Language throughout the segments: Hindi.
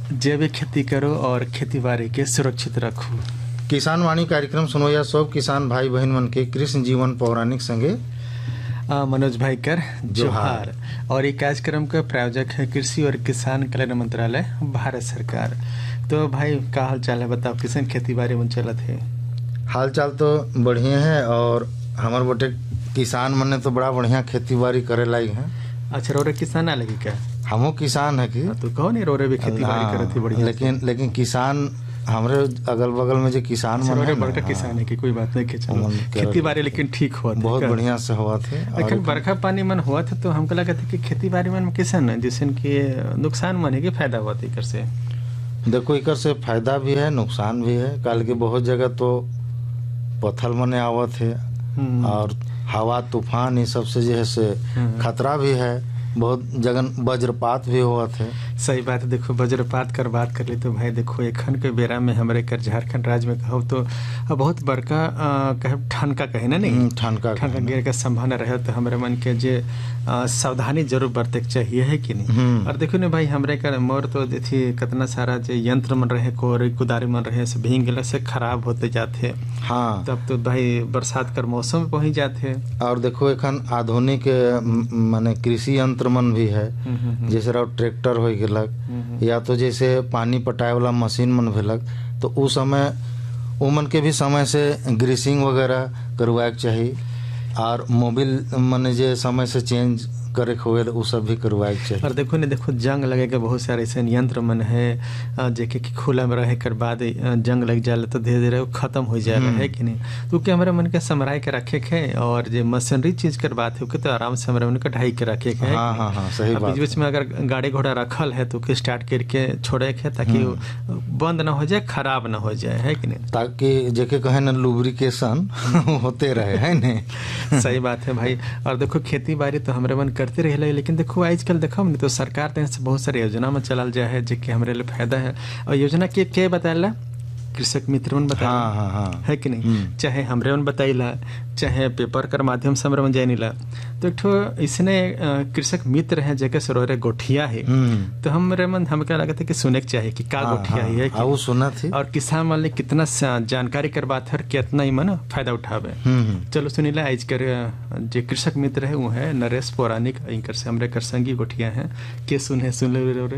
जैविक खेती करो और खेती बाड़ी के सुरक्षित रखो। किसान वाणी कार्यक्रम सुनो या सब किसान भाई बहन मन के कृष्ण जीवन पौराणिक संगे मनोज भाई कर जोहार। और ये कार्यक्रम का प्रायोजक है कृषि और किसान कल्याण मंत्रालय भारत सरकार। तो भाई का हाल चाल है बताओ, किसान खेती बाड़ी में चलत है? हाल चाल तो बढ़िया है और हमार बटे किसान मन ने तो बड़ा बढ़िया खेती बाड़ी करे लाई है। अच्छा, रोरे किसान आ लगी क्या? हमो किसान है कि तो कहो नहीं रोरे भी खेती बाड़ी करती बढ़िया। लेकिन किसान हमरे अगल बगल में जो किसान मन है बड़का किसान है कि कोई बात नहीं, खेती बाड़ी लेकिन ठीक हुआ बहुत बढ़िया से हुआ थे। लेकिन बरखा पानी मन हुआ था तो हमको लगा था कि खेती बाड़ी मन किसान है जिससे कि नुकसान मन है कि फायदा हुआ था। इकर से देखो, इकर से फायदा भी है नुकसान भी है। कल के बहुत जगह तो पत्थर मने आवत है और हवा तूफान ये सब से जो है से खतरा भी है। बहुत जगह वज्रपात भी हुआ थे। सही बात है। देखो वज्रपात कर बात कर ले तो भाई देखो एखन के बेरा में हमारे कर झारखंड राज्य में कहो तो बहुत बड़का कहे ठनका कहे ना नहीं ठनका गिर का संभावना रहे तो हमारे मन के जे सावधानी जरूर बरते चाहिए है कि नहीं। और देखो ना भाई हमरे कर मोर तो देखी कितना सारा जो यंत्र मन रहे कोरी कुदारी मन रहे से भींग गला से खराब होते जाते। हाँ, तब तो भाई बरसात कर मौसम में पहुंच जाते। और देखो एखन आधुनिक माने कृषि यंत्र मन भी है, जैसे ट्रैक्टर हो गेलक या तो जैसे पानी पटाए वाला मशीन मन भेलक, तो उस समय उमन के भी समय से ग्रीसिंग वगैरह करवाएक चाहिए और मोबिल मन जे समय से चेंज करे हुए वो सब भी करवाएक चाहिए। और देखो ने देखो जंग लगे के बहुत सारे ऐसे यंत्र मन है जेके कि खुला में रहे कर बाद जंग लग जाए तो धीरे धीरे खत्म हो जाए है कि नहीं। तो क्या हमारे मन के समराय के रखे है और जो मशीनरी चीज कर बात है तो आराम से हमारे मन के ढाई के रखे है। हाँ, सही बात। बीच में अगर गाड़ी घोड़ा रखल है तो स्टार्ट करके छोड़े है ताकि बंद ना हो जाए, खराब ना हो जाए है कि नहीं, ताकि जेके कहे ना लुब्रिकेशन होते रहे है नहीं। सही बात है भाई। और देखो खेती बाड़ी तो हमारे मन करते रहे, लेकिन देखो आजकल देखो नहीं तो सरकार तरह से बहुत सारी योजना में चलाल जाए है जो कि हमारे लिए फायदा है। और योजना के बताया कृषक मित्र मन बताया हाँ, है कि नहीं, चाहे हमरे मन बताइला चाहे पेपर कर माध्यम से हमरे मन जानिला। तो एक ठो इसने कृषक मित्र है जगह सरोरे गोठिया है तो हमरे मन हम क्या लगता है कि सुने के चाहिए कि का गोठिया है कि वो सुना थी और किसान वाले कितना जानकारी कर बात है कितना ही मन फायदा उठावे। चलो सुनीला आज कर जो कृषक मित्र है वो है नरेश पौराणिक इनकर से हमरे कर संगी गोठिया है के सुन ले।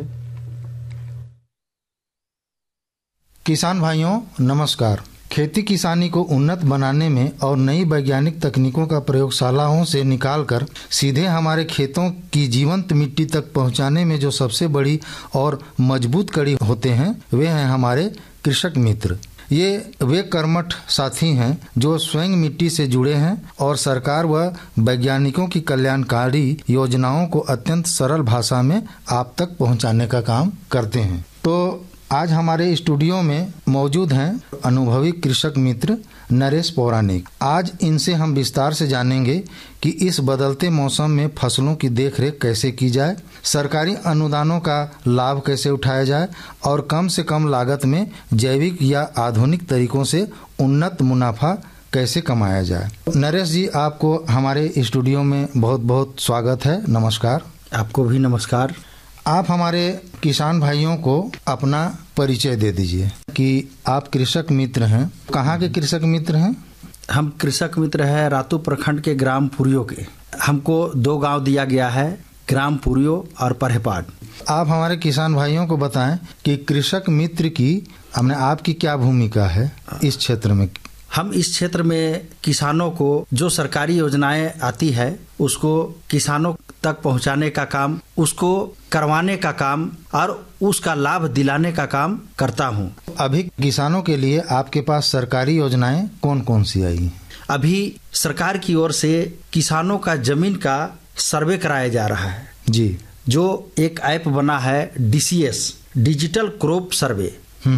किसान भाइयों नमस्कार। खेती किसानी को उन्नत बनाने में और नई वैज्ञानिक तकनीकों का प्रयोगशालाओं से निकालकर सीधे हमारे खेतों की जीवंत मिट्टी तक पहुंचाने में जो सबसे बड़ी और मजबूत कड़ी होते हैं वे हैं हमारे कृषक मित्र। ये वे कर्मठ साथी हैं जो स्वयं मिट्टी से जुड़े हैं और सरकार व वैज्ञानिकों की कल्याणकारी योजनाओं को अत्यंत सरल भाषा में आप तक पहुंचाने का काम करते हैं। तो आज हमारे स्टूडियो में मौजूद हैं अनुभवी कृषक मित्र नरेश पौराणिक। आज इनसे हम विस्तार से जानेंगे कि इस बदलते मौसम में फसलों की देखरेख कैसे की जाए, सरकारी अनुदानों का लाभ कैसे उठाया जाए और कम से कम लागत में जैविक या आधुनिक तरीकों से उन्नत मुनाफा कैसे कमाया जाए। नरेश जी, आपको हमारे स्टूडियो में बहुत बहुत स्वागत है। नमस्कार। आपको भी नमस्कार। आप हमारे किसान भाइयों को अपना परिचय दे दीजिए कि आप कृषक मित्र हैं। कहाँ के कृषक मित्र हैं? हम कृषक मित्र है रातू प्रखंड के ग्राम पुरियो के। हमको 2 गांव दिया गया है, ग्राम पुरियो और परहेपाट। आप हमारे किसान भाइयों को बताएं कि कृषक मित्र की हमने आपकी क्या भूमिका है इस क्षेत्र में। हम इस क्षेत्र में किसानों को जो सरकारी योजनाएं आती है उसको किसानों तक पहुंचाने का काम, उसको करवाने का काम और उसका लाभ दिलाने का काम करता हूं। अभी किसानों के लिए आपके पास सरकारी योजनाएं कौन कौन सी आई? अभी सरकार की ओर से किसानों का जमीन का सर्वे कराया जा रहा है जी, जो एक ऐप बना है DCS, डिजिटल क्रॉप सर्वे।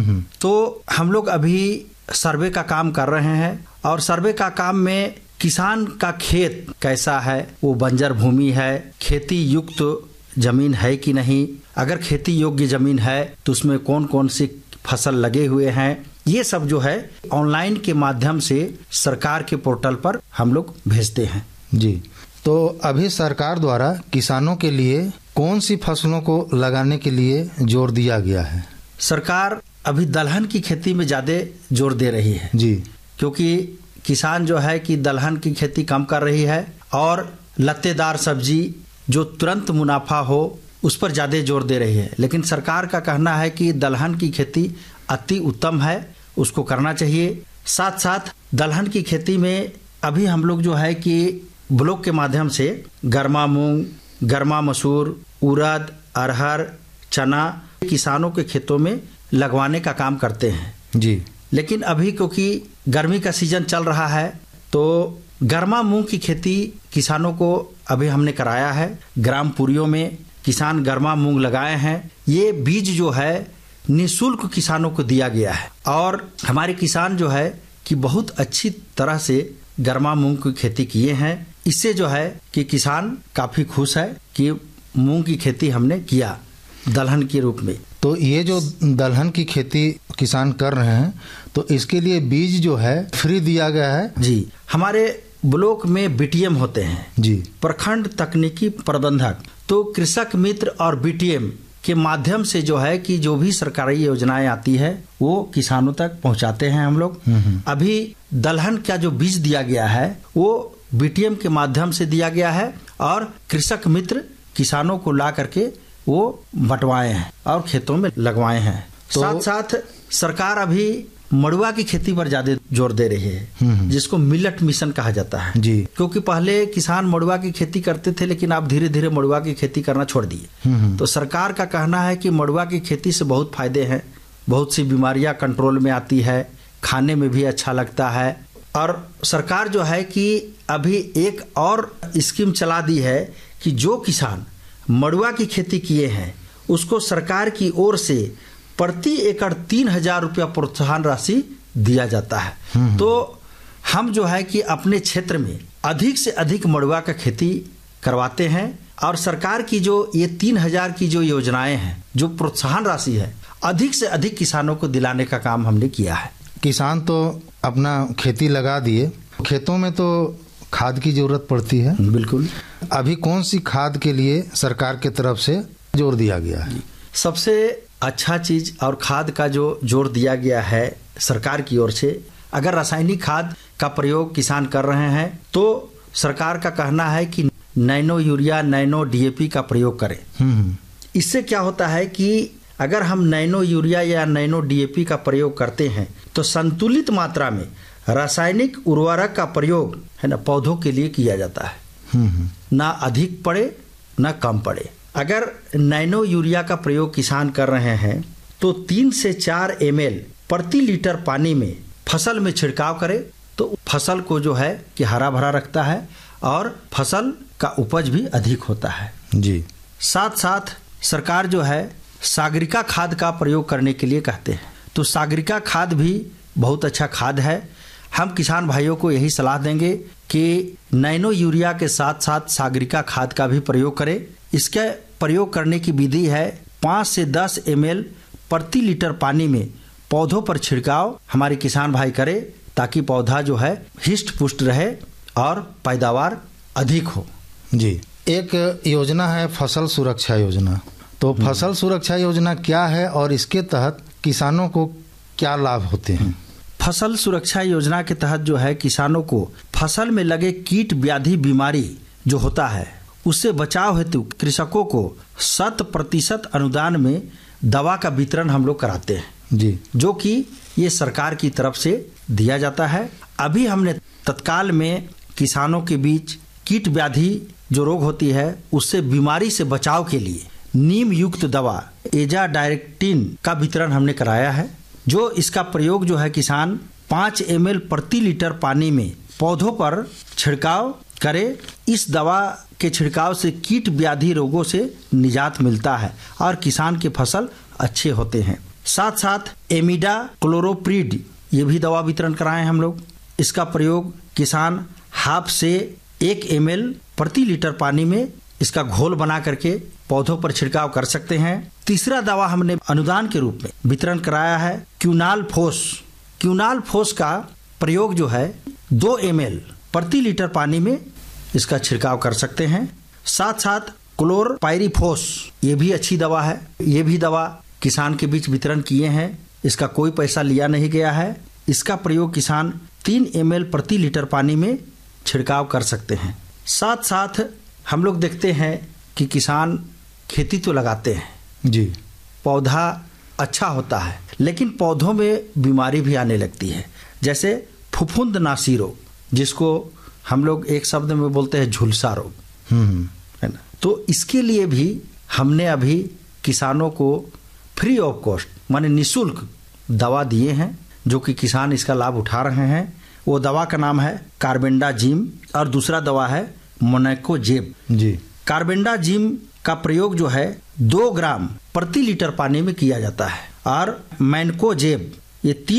तो हम लोग अभी सर्वे का काम कर रहे हैं और सर्वे का काम में किसान का खेत कैसा है, वो बंजर भूमि है, खेती युक्त जमीन है कि नहीं, अगर खेती योग्य जमीन है तो उसमें कौन कौन सी फसल लगे हुए हैं, ये सब जो है ऑनलाइन के माध्यम से सरकार के पोर्टल पर हम लोग भेजते हैं जी। तो अभी सरकार द्वारा किसानों के लिए कौन सी फसलों को लगाने के लिए जोर दिया गया है? सरकार अभी दलहन की खेती में ज्यादा जोर दे रही है जी, क्योंकि किसान जो है कि दलहन की खेती कम कर रही है और लत्तेदार सब्जी जो तुरंत मुनाफा हो उस पर ज्यादा जोर दे रही है। लेकिन सरकार का कहना है कि दलहन की खेती अति उत्तम है, उसको करना चाहिए। साथ साथ दलहन की खेती में अभी हम लोग जो है कि ब्लॉक के माध्यम से गर्मा मूंग, गर्मा मसूर, उड़द, अरहर, चना किसानों के खेतों में लगवाने का काम करते हैं जी। लेकिन अभी क्योंकि गर्मी का सीजन चल रहा है तो गर्मा मूंग की खेती किसानों को अभी हमने कराया है। ग्राम पुरियों में किसान गर्मा मूंग लगाए हैं। ये बीज जो है निःशुल्क किसानों को दिया गया है और हमारे किसान जो है कि बहुत अच्छी तरह से गर्मा मूंग की खेती किए हैं। इससे जो है कि किसान काफी खुश है कि मूंग की खेती हमने किया दलहन के रूप में। तो ये जो दलहन की खेती किसान कर रहे हैं तो इसके लिए बीज जो है फ्री दिया गया है जी। हमारे ब्लॉक में बीटीएम होते हैं जी, प्रखंड तकनीकी प्रबंधक, तो कृषक मित्र और बीटीएम के माध्यम से जो है कि जो भी सरकारी योजनाएं आती है वो किसानों तक पहुंचाते हैं हम लोग। अभी दलहन का जो बीज दिया गया है वो बीटीएम के माध्यम से दिया गया है और कृषक मित्र किसानों को ला करके वो बंटवाए हैं और खेतों में लगवाए हैं। तो साथ साथ सरकार अभी मड़ुआ की खेती पर ज्यादा जोर दे रही है, जिसको मिलेट मिशन कहा जाता है जी। क्योंकि पहले किसान मड़ुआ की खेती करते थे लेकिन अब धीरे धीरे मड़ुआ की खेती करना छोड़ दिए। तो सरकार का कहना है कि मड़ुआ की खेती से बहुत फायदे हैं, बहुत सी बीमारियां कंट्रोल में आती है, खाने में भी अच्छा लगता है। और सरकार जो है कि अभी एक और स्कीम चला दी है कि जो किसान मड़ुआ की खेती किए हैं उसको सरकार की ओर से प्रति एकड़ 3,000 रुपया प्रोत्साहन राशि दिया जाता है। तो हम जो है कि अपने क्षेत्र में अधिक से अधिक मड़ुआ का खेती करवाते हैं और सरकार की जो ये 3,000 की जो योजनाएं हैं, जो प्रोत्साहन राशि है, अधिक से अधिक किसानों को दिलाने का काम हमने किया है। किसान तो अपना खेती लगा दिए, खेतों में तो खाद की जरूरत पड़ती है। बिल्कुल। अभी कौन सी खाद के लिए सरकार की तरफ से जोर दिया गया है? सबसे अच्छा चीज और खाद का जो जोर दिया गया है सरकार की ओर से, अगर रासायनिक खाद का प्रयोग किसान कर रहे हैं तो सरकार का कहना है कि नैनो यूरिया, नैनो डीएपी का प्रयोग करें। इससे क्या होता है कि अगर हम नैनो यूरिया या नैनो डीएपी का प्रयोग करते हैं तो संतुलित मात्रा में रासायनिक उर्वरक का प्रयोग है ना पौधों के लिए किया जाता है, ना अधिक पड़े ना कम पड़े। अगर नैनो यूरिया का प्रयोग किसान कर रहे हैं तो 3 से 4 ml प्रति लीटर पानी में फसल में छिड़काव करे तो फसल को जो है कि हरा भरा रखता है और फसल का उपज भी अधिक होता है जी। साथ साथ सरकार जो है सागरिका खाद का प्रयोग करने के लिए कहते हैं, तो सागरिका खाद भी बहुत अच्छा खाद है। हम किसान भाइयों को यही सलाह देंगे कि नैनो यूरिया के साथ साथ सागरिका खाद का भी प्रयोग करें। इसके प्रयोग करने की विधि है 5 से 10 ml प्रति लीटर पानी में पौधों पर छिड़काव हमारे किसान भाई करे ताकि पौधा जो है हिष्ट पुष्ट रहे और पैदावार अधिक हो जी। एक योजना है फसल सुरक्षा योजना, तो फसल सुरक्षा योजना क्या है और इसके तहत किसानों को क्या लाभ होते हैं? फसल सुरक्षा योजना के तहत जो है किसानों को फसल में लगे कीट व्याधि बीमारी जो होता है उससे बचाव हेतु कृषकों को 100% अनुदान में दवा का वितरण हम लोग कराते हैं जी, जो कि ये सरकार की तरफ से दिया जाता है। अभी हमने तत्काल में किसानों के बीच कीट व्याधि जो रोग होती है उससे बीमारी से बचाव के लिए नीम युक्त दवा एजाडायरेक्टिन का वितरण हमने कराया है, जो इसका प्रयोग जो है किसान 5 ml प्रति लीटर पानी में पौधों पर छिड़काव करे। इस दवा के छिड़काव से कीट व्याधि रोगों से निजात मिलता है और किसान के फसल अच्छे होते हैं। साथ साथ एमिडा क्लोरोप्रिड ये भी दवा वितरण कराए हम लोग। इसका प्रयोग किसान हाफ से 1 ml प्रति लीटर पानी में इसका घोल बना करके पौधों पर छिड़काव कर सकते हैं। तीसरा दवा हमने अनुदान के रूप में वितरण कराया है क्यूनाल फोस। क्यूनाल फोस का प्रयोग जो है 2 ml प्रति लीटर पानी में इसका छिड़काव कर सकते हैं। साथ साथ क्लोरपाइरीफोस ये भी अच्छी दवा है। ये भी दवा किसान के बीच वितरण किए हैं। इसका कोई पैसा लिया नहीं गया है। इसका प्रयोग किसान 3 ml प्रति लीटर पानी में छिड़काव कर सकते हैं। साथ साथ हम लोग देखते हैं कि किसान खेती तो लगाते हैं जी, पौधा अच्छा होता है, लेकिन पौधों में बीमारी भी आने लगती है, जैसे फफूंदनाशी रोग, जिसको हम लोग एक शब्द में बोलते हैं झुलसा रोग, है ना। तो इसके लिए भी हमने अभी किसानों को फ्री ऑफ कॉस्ट माने निःशुल्क दवा दिए हैं, जो कि किसान इसका लाभ उठा रहे हैं। वो दवा का नाम है कार्बेंडाजिम और दूसरा दवा है मोनैकोजेब जी। कार्बेंडाजिम का प्रयोग जो है 2 ग्राम प्रति लीटर पानी में किया जाता है और मैनकोजेब ये